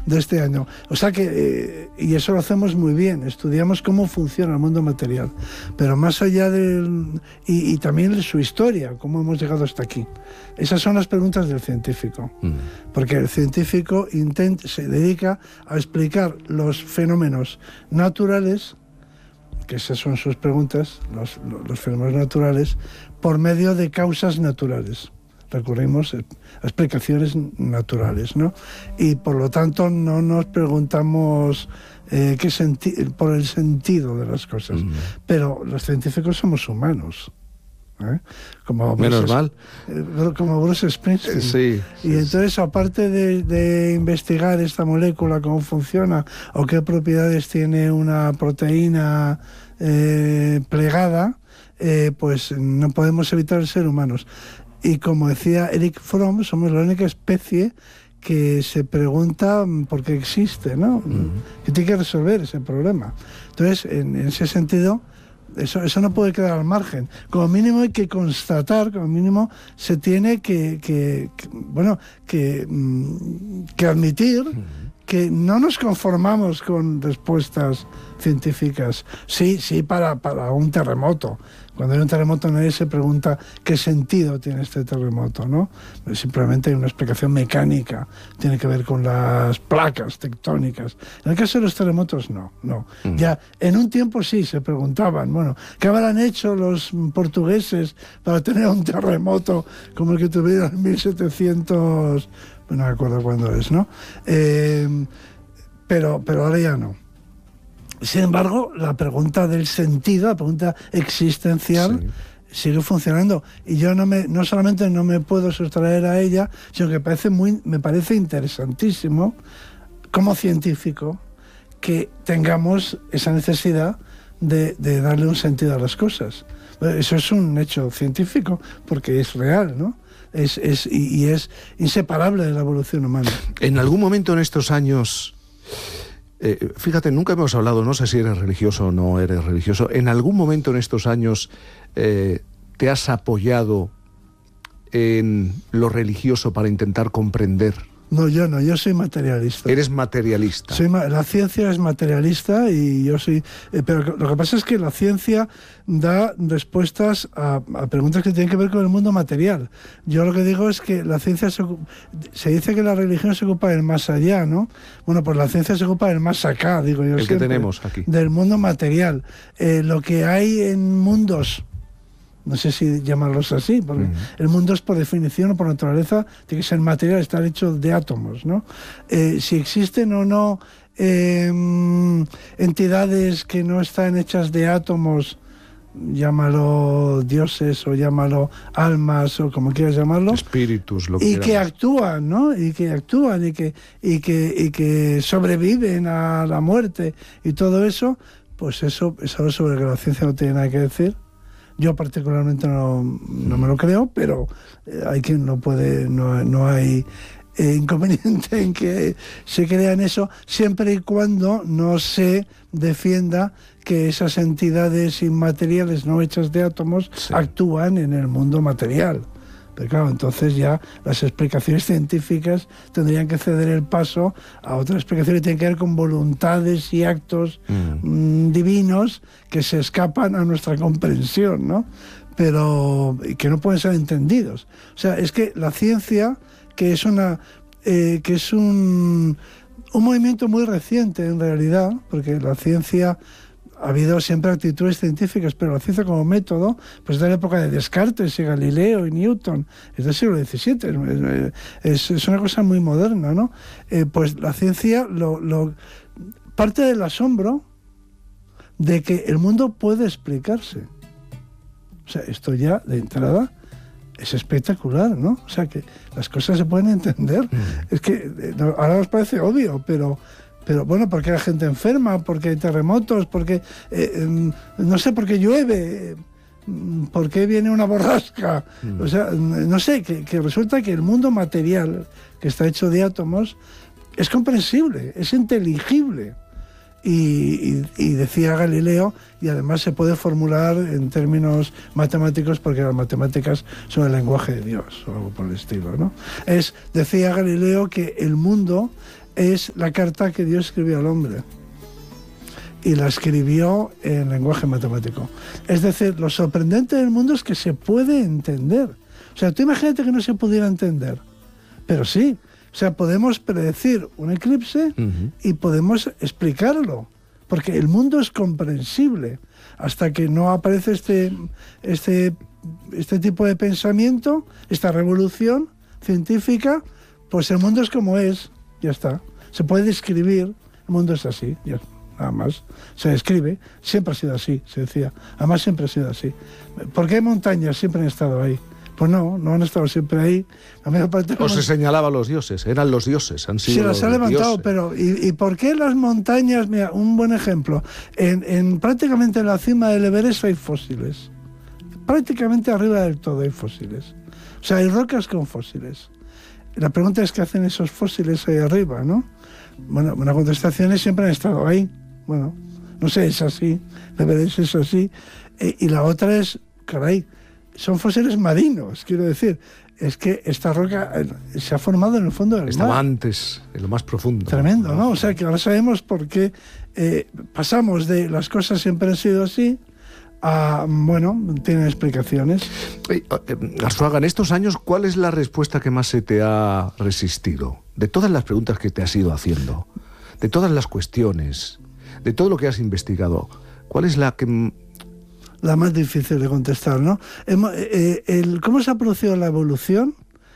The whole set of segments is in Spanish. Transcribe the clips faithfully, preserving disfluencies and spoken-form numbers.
de este año. O sea que, eh, y eso lo hacemos muy bien, estudiamos cómo funciona el mundo material, pero más allá del... Y, y también de su historia, cómo hemos llegado hasta aquí. Esas son las preguntas del científico, mm. porque el científico intenta, se dedica a explicar los fenómenos naturales, que esas son sus preguntas, los, los fenómenos naturales, por medio de causas naturales. Recurrimos a explicaciones naturales, ¿no? Y por lo tanto no nos preguntamos eh, qué senti- por el sentido de las cosas. Mm. Pero los científicos somos humanos. ¿eh? Como Menos Bruce, mal. Eh, como Bruce Springsteen. Eh, sí, y sí, entonces, sí. aparte de, de investigar esta molécula, cómo funciona, o qué propiedades tiene una proteína eh, plegada, eh, pues no podemos evitar ser humanos. Y como decía Eric Fromm, somos la única especie que se pregunta por qué existe, ¿no? Uh-huh. Que tiene que resolver ese problema. Entonces, en, en ese sentido, eso, eso no puede quedar al margen. Como mínimo hay que constatar, como mínimo se tiene que, que, que bueno, que, que admitir uh-huh. que no nos conformamos con respuestas científicas. Sí, sí, para, para un terremoto. Cuando hay un terremoto nadie se pregunta qué sentido tiene este terremoto, ¿no? Simplemente hay una explicación mecánica, tiene que ver con las placas tectónicas. En el caso de los terremotos, no, no. Mm. Ya en un tiempo sí se preguntaban, bueno, ¿qué habrán hecho los portugueses para tener un terremoto como el que tuvieron en mil setecientos? Bueno, no me acuerdo cuándo es, ¿no? Eh, pero, pero ahora ya no. Sin embargo, la pregunta del sentido, la pregunta existencial, sí. sigue funcionando. Y yo no me, no solamente no me puedo sustraer a ella, sino que parece muy, me parece interesantísimo, como científico, que tengamos esa necesidad de, de darle un sentido a las cosas. Eso es un hecho científico, porque es real, ¿no? Es, es, y, y es inseparable de la evolución humana. En algún momento en estos años... Eh, fíjate, nunca hemos hablado, no sé si eres religioso o no eres religioso, ¿en algún momento en estos años eh, te has apoyado en lo religioso para intentar comprender? No, yo no, yo soy materialista. Eres materialista. Soy, la ciencia es materialista y yo soy... Eh, pero lo que pasa es que la ciencia da respuestas a, a preguntas que tienen que ver con el mundo material. Yo lo que digo es que la ciencia se, se dice que la religión se ocupa del más allá, ¿no? Bueno, pues la ciencia se ocupa del más acá, digo yo. El siempre, que tenemos aquí. Del mundo material. Eh, lo que hay en mundos... No sé si llamarlos así, porque uh-huh. el mundo es por definición o por naturaleza, tiene que ser material, estar hecho de átomos, ¿no? Eh, si existen o no eh, entidades que no están hechas de átomos, llámalo dioses o llámalo almas o como quieras llamarlo, espíritus, lo que y quieras. que actúan, ¿no? Y que actúan y que, y que, y que sobreviven a la muerte y todo eso, pues eso es algo sobre que la ciencia no tiene nada que decir. Yo particularmente no, no me lo creo, pero hay quien no puede, no, no hay eh, inconveniente en que se crea en eso, siempre y cuando no se defienda que esas entidades inmateriales no hechas de átomos sí. actúan en el mundo material. Pero claro, entonces ya las explicaciones científicas tendrían que ceder el paso a otras explicaciones que tienen que ver con voluntades y actos mm. mmm, divinos que se escapan a nuestra comprensión, ¿no? Pero que no pueden ser entendidos. O sea, es que la ciencia, que es una eh, que es un, un movimiento muy reciente en realidad, porque la ciencia... Ha habido siempre actitudes científicas, pero la ciencia como método, pues es de la época de Descartes y Galileo y Newton, es del siglo diecisiete, es, es una cosa muy moderna, ¿no? Eh, pues la ciencia lo, lo, parte del asombro de que el mundo puede explicarse. O sea, esto ya de entrada es espectacular, ¿no? O sea, que las cosas se pueden entender. Mm. Es que ahora nos parece obvio, pero... Pero bueno, porque hay gente enferma, porque hay terremotos, porque, eh, eh, no sé, porque llueve, porque viene una borrasca. Mm. O sea, no sé, que, que resulta que el mundo material, que está hecho de átomos, es comprensible, es inteligible. Y, y, y decía Galileo, y además se puede formular en términos matemáticos porque las matemáticas son el lenguaje de Dios o algo por el estilo, ¿no? Es, decía Galileo que el mundo es la carta que Dios escribió al hombre. Y la escribió en lenguaje matemático. Es decir, lo sorprendente del mundo es que se puede entender. O sea, tú imagínate que no se pudiera entender. Pero sí. O sea, podemos predecir un eclipse uh-huh. y podemos explicarlo. Porque el mundo es comprensible. Hasta que no aparece este, este, este tipo de pensamiento, esta revolución científica, pues el mundo es como es. Ya está. Se puede describir. El mundo es así. Ya está. Nada más, se describe, siempre ha sido así, se decía, además siempre ha sido así. ¿Por qué montañas siempre han estado ahí? Pues no, no han estado siempre ahí. La mayor parte o se señalaba a los dioses, eran los dioses, han sido sí, las ha levantado, dioses. Pero ¿y, ¿y por qué las montañas? Mira, un buen ejemplo, en, en prácticamente en la cima del Everest hay fósiles, prácticamente arriba del todo hay fósiles, o sea, hay rocas con fósiles. La pregunta es qué hacen esos fósiles ahí arriba, ¿no? Bueno, una contestación es siempre han estado ahí. Bueno, no sé, es así, de verdad es así. Eh, y la otra es, caray, son fósiles marinos, quiero decir. Es que esta roca eh, se ha formado en el fondo del mar. Estaba antes, en lo más profundo. Tremendo, ¿no? O sea, que ahora sabemos por qué eh, pasamos de las cosas siempre han sido así a, bueno, tienen explicaciones. Eh, eh, Arzuaga, en estos años, ¿cuál es la respuesta que más se te ha resistido? De todas las preguntas que te has ido haciendo, de todas las cuestiones, de todo lo que has investigado, ¿cuál es la que...? La más difícil de contestar, ¿no? Eh, el, ¿Cómo se ha producido la evolución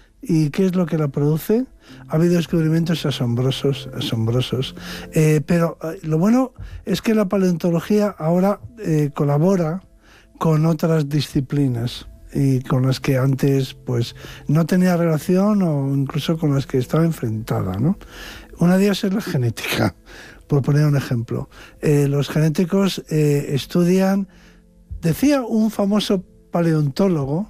y qué es lo que la produce? Ha habido descubrimientos asombrosos, asombrosos. Eh, pero eh, lo bueno es que la paleontología ahora eh, colabora con otras disciplinas y con las que antes pues no tenía relación o incluso con las que estaba enfrentada, ¿no? Una de ellas es la genética. Por poner un ejemplo, eh, los genéticos eh, estudian, decía un famoso paleontólogo,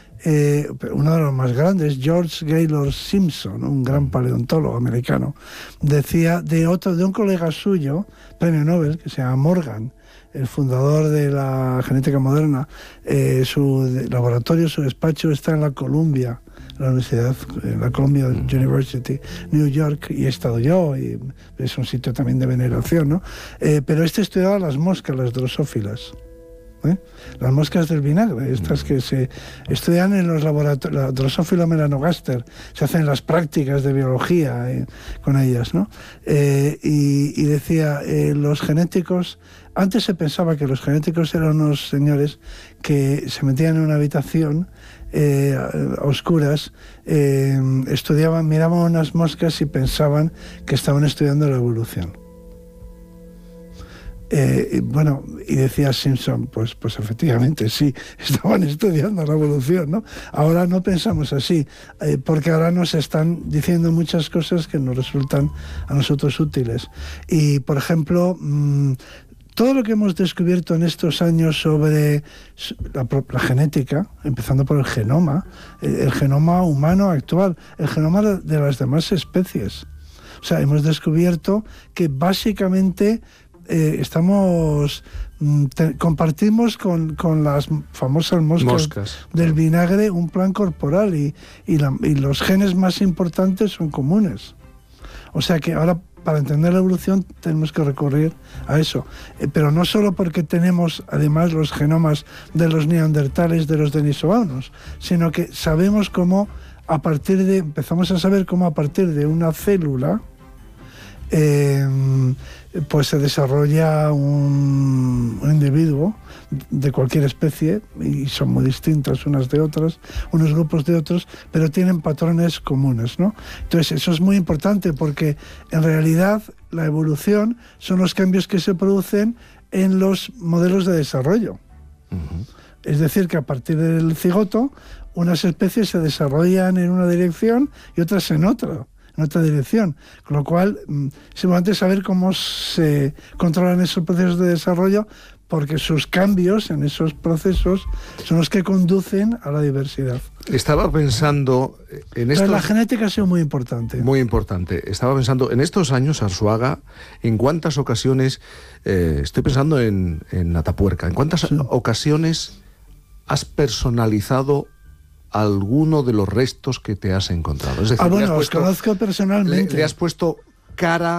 eh, uno de los más grandes, George Gaylord Simpson, un gran paleontólogo americano, decía de otro, de un colega suyo, premio Nobel, que se llama Morgan, el fundador de la genética moderna, eh, su laboratorio, su despacho está en la Columbia, la Universidad, la Columbia University, New York, y he estado yo, y es un sitio también de veneración, ¿no? Eh, pero este estudiaba las moscas, las drosófilas, ¿eh? Las moscas del vinagre, estas que se estudian en los laboratorios, la Drosophila melanogaster, se hacen las prácticas de biología eh, con ellas, ¿no? Eh, y, y decía, eh, los genéticos, antes se pensaba que los genéticos eran unos señores que se metían en una habitación Eh, a oscuras, eh, estudiaban, miraban unas moscas y pensaban que estaban estudiando la evolución. Eh, y bueno, y decía Simpson, pues, pues efectivamente sí, estaban estudiando la evolución, ¿no? Ahora no pensamos así, eh, porque ahora nos están diciendo muchas cosas que nos resultan a nosotros útiles. Y, por ejemplo, mmm, todo lo que hemos descubierto en estos años sobre la, la genética, empezando por el genoma, el, el genoma humano actual, el genoma de las demás especies. O sea, hemos descubierto que básicamente eh, estamos te, compartimos con, con las famosas moscas, moscas del vinagre un plan corporal y, y, la, y los genes más importantes son comunes. O sea que ahora, para entender la evolución tenemos que recurrir a eso, eh, pero no solo porque tenemos además los genomas de los neandertales, de los denisovanos, sino que sabemos cómo a partir de, empezamos a saber cómo a partir de una célula eh, pues se desarrolla un, un individuo de cualquier especie, y son muy distintas unas de otras, unos grupos de otros, pero tienen patrones comunes, ¿no? Entonces eso es muy importante porque en realidad la evolución son los cambios que se producen en los modelos de desarrollo. Uh-huh. Es decir, que a partir del cigoto unas especies se desarrollan en una dirección y otras en otra. en otra dirección, con lo cual es importante saber cómo se controlan esos procesos de desarrollo, porque sus cambios en esos procesos son los que conducen a la diversidad. Estaba pensando en esto. La genética ha sido muy importante. Muy importante. Estaba pensando en estos años, Arzuaga, en cuántas ocasiones, eh, estoy pensando en, en Atapuerca, en cuántas sí. ocasiones has personalizado alguno de los restos que te has encontrado. Es decir, ah, bueno, puesto, los conozco personalmente. Le, le has puesto cara